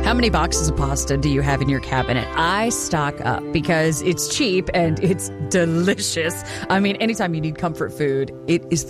How many boxes of pasta do you have in your cabinet? I stock up because it's cheap and it's delicious. I mean, anytime you need comfort food, it is the